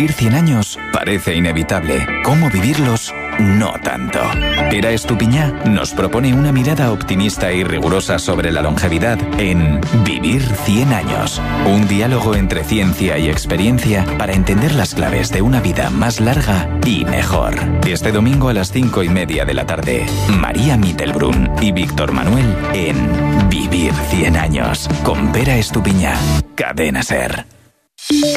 Vivir 100 años parece inevitable. ¿Cómo vivirlos? No tanto. Pera Estupiñá nos propone una mirada optimista y rigurosa sobre la longevidad en Vivir 100 años. Un diálogo entre ciencia y experiencia para entender las claves de una vida más larga y mejor. Este domingo a las 5:30 de la tarde, María Mittelbrun y Víctor Manuel en Vivir 100 años con Pera Estupiñá. Cadena SER.